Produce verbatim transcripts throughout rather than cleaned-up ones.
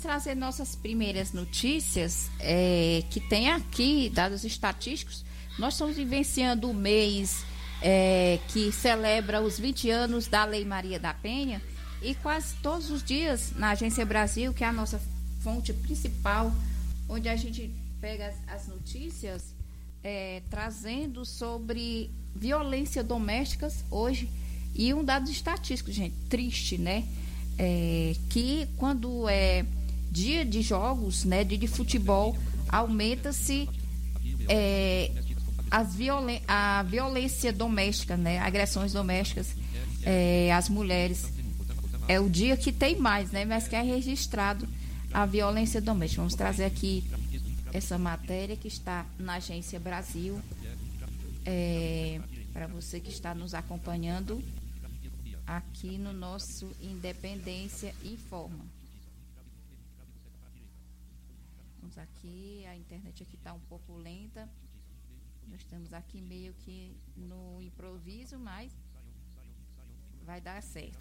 trazer nossas primeiras notícias, é, que tem aqui, dados estatísticos. Nós estamos vivenciando o mês é, que celebra os vinte anos da Lei Maria da Penha, e quase todos os dias na Agência Brasil, que é a nossa fonte principal, onde a gente pega as, as notícias, é, trazendo sobre violência doméstica hoje. E um dado estatístico, gente, triste, né? É, que quando é dia de jogos, né, dia de futebol, aumenta-se é, as violen- a violência doméstica, né? Agressões domésticas é, às mulheres. É o dia que tem mais, né? Mas que é registrado a violência doméstica. Vamos trazer aqui essa matéria que está na Agência Brasil, é, para você que está nos acompanhando aqui no nosso Independência Informa. Vamos aqui, a internet aqui está um pouco lenta. Nós estamos aqui meio que no improviso, mas vai dar certo.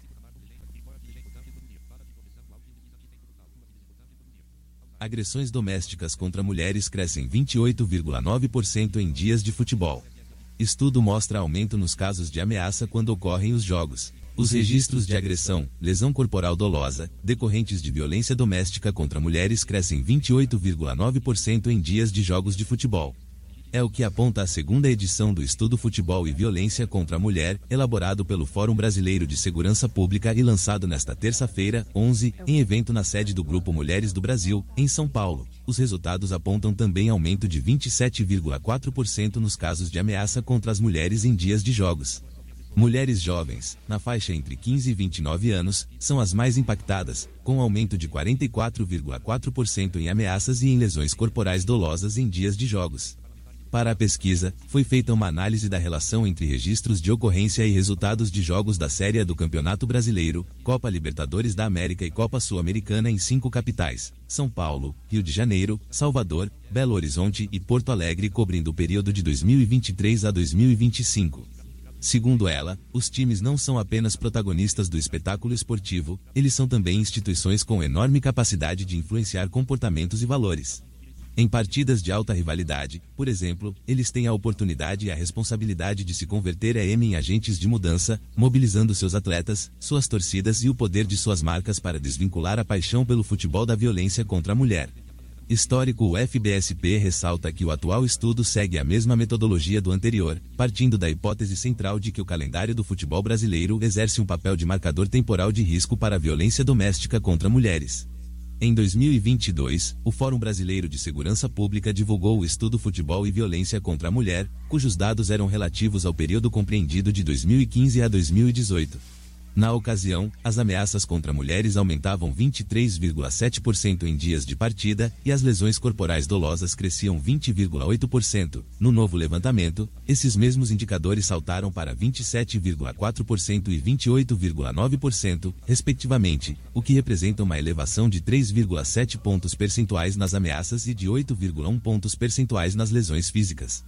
Agressões domésticas contra mulheres crescem vinte e oito vírgula nove por cento em dias de futebol. Estudo mostra aumento nos casos de ameaça quando ocorrem os jogos. Os registros de agressão, lesão corporal dolosa, decorrentes de violência doméstica contra mulheres crescem vinte e oito vírgula nove por cento em dias de jogos de futebol. É o que aponta a segunda edição do Estudo Futebol e Violência contra a Mulher, elaborado pelo Fórum Brasileiro de Segurança Pública e lançado nesta terça-feira, onze, em evento na sede do Grupo Mulheres do Brasil, em São Paulo. Os resultados apontam também aumento de vinte e sete vírgula quatro por cento nos casos de ameaça contra as mulheres em dias de jogos. Mulheres jovens, na faixa entre quinze e vinte e nove anos, são as mais impactadas, com aumento de quarenta e quatro vírgula quatro por cento em ameaças e em lesões corporais dolosas em dias de jogos. Para a pesquisa, foi feita uma análise da relação entre registros de ocorrência e resultados de jogos da Série A do Campeonato Brasileiro, Copa Libertadores da América e Copa Sul-Americana em cinco capitais: São Paulo, Rio de Janeiro, Salvador, Belo Horizonte e Porto Alegre, cobrindo o período de dois mil e vinte e três a dois mil e vinte e cinco. Segundo ela, os times não são apenas protagonistas do espetáculo esportivo, eles são também instituições com enorme capacidade de influenciar comportamentos e valores. Em partidas de alta rivalidade, por exemplo, eles têm a oportunidade e a responsabilidade de se converter a em agentes de mudança, mobilizando seus atletas, suas torcidas e o poder de suas marcas para desvincular a paixão pelo futebol da violência contra a mulher. Histórico. O F B S P ressalta que o atual estudo segue a mesma metodologia do anterior, partindo da hipótese central de que o calendário do futebol brasileiro exerce um papel de marcador temporal de risco para a violência doméstica contra mulheres. Em dois mil e vinte e dois, o Fórum Brasileiro de Segurança Pública divulgou o estudo Futebol e Violência contra a Mulher, cujos dados eram relativos ao período compreendido de dois mil e quinze a dois mil e dezoito. Na ocasião, as ameaças contra mulheres aumentavam vinte e três vírgula sete por cento em dias de partida, e as lesões corporais dolosas cresciam vinte vírgula oito por cento. No novo levantamento, esses mesmos indicadores saltaram para vinte e sete vírgula quatro por cento e vinte e oito vírgula nove por cento, respectivamente, o que representa uma elevação de três vírgula sete pontos percentuais nas ameaças e de oito vírgula um pontos percentuais nas lesões físicas.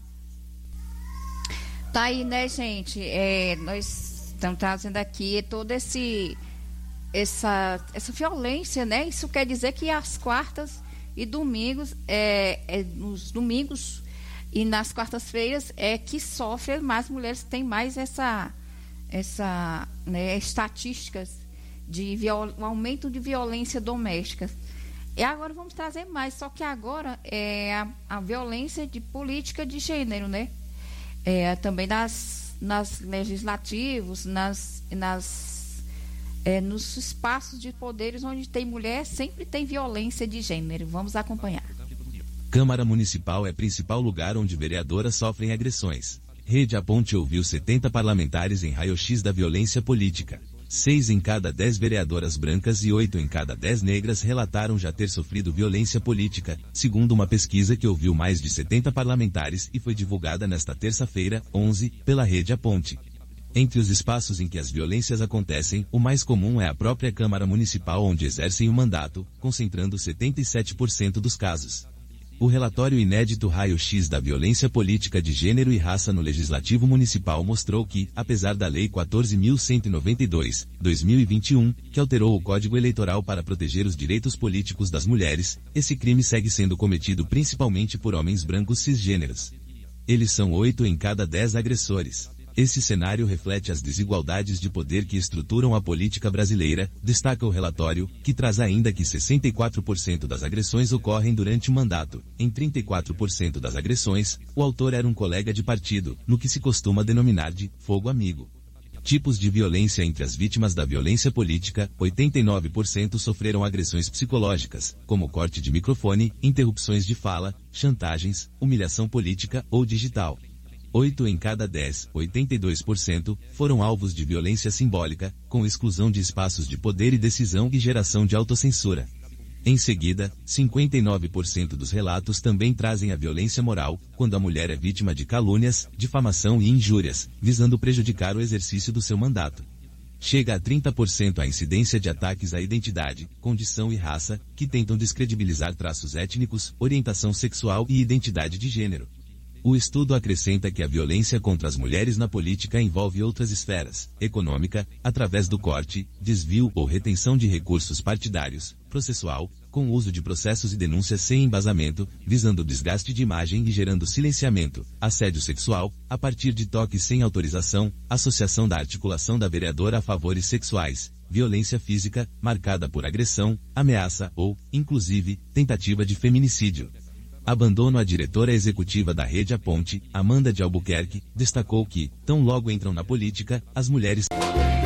Tá aí, né, gente? É, nós estamos trazendo aqui toda esse, essa, essa violência, né? Isso quer dizer que às quartas e domingos, é, é, nos domingos e nas quartas-feiras, é que sofrem mais mulheres, têm mais essa, essa né, estatísticas de viol, um aumento de violência doméstica. E agora vamos trazer mais, só que agora é a, a violência de política de gênero, né? É, também nas nas legislativos, nas, nas, é, nos espaços de poderes onde tem mulher, sempre tem violência de gênero. Vamos acompanhar. Câmara Municipal é principal lugar onde vereadoras sofrem agressões. Rede A Ponte ouviu setenta parlamentares em raio-x da violência política. Seis em cada dez vereadoras brancas e oito em cada dez negras relataram já ter sofrido violência política, segundo uma pesquisa que ouviu mais de setenta parlamentares e foi divulgada nesta terça-feira, onze, pela Rede A Ponte. Entre os espaços em que as violências acontecem, o mais comum é a própria Câmara Municipal, onde exercem o mandato, concentrando setenta e sete por cento dos casos. O relatório inédito Raio-X da Violência Política de Gênero e Raça no Legislativo Municipal mostrou que, apesar da Lei quatorze mil cento e noventa e dois, dois mil e vinte e um, que alterou o Código Eleitoral para proteger os direitos políticos das mulheres, esse crime segue sendo cometido principalmente por homens brancos cisgêneros. Eles são oito em cada dez agressores. Esse cenário reflete as desigualdades de poder que estruturam a política brasileira, destaca o relatório, que traz ainda que sessenta e quatro por cento das agressões ocorrem durante o mandato. Em trinta e quatro por cento das agressões, o autor era um colega de partido, no que se costuma denominar de fogo amigo. Tipos de violência entre as vítimas da violência política, oitenta e nove por cento sofreram agressões psicológicas, como corte de microfone, interrupções de fala, chantagens, humilhação política ou digital. oito em cada dez, oitenta e dois por cento, foram alvos de violência simbólica, com exclusão de espaços de poder e decisão e geração de autocensura. Em seguida, cinquenta e nove por cento dos relatos também trazem a violência moral, quando a mulher é vítima de calúnias, difamação e injúrias, visando prejudicar o exercício do seu mandato. Chega a trinta por cento a incidência de ataques à identidade, condição e raça, que tentam descredibilizar traços étnicos, orientação sexual e identidade de gênero. O estudo acrescenta que a violência contra as mulheres na política envolve outras esferas, econômica, através do corte, desvio ou retenção de recursos partidários, processual, com uso de processos e denúncias sem embasamento, visando desgaste de imagem e gerando silenciamento, assédio sexual, a partir de toques sem autorização, associação da articulação da vereadora a favores sexuais, violência física, marcada por agressão, ameaça ou, inclusive, tentativa de feminicídio. Abandono. A diretora executiva da Rede A Ponte, Amanda de Albuquerque, destacou que, tão logo entram na política, as mulheres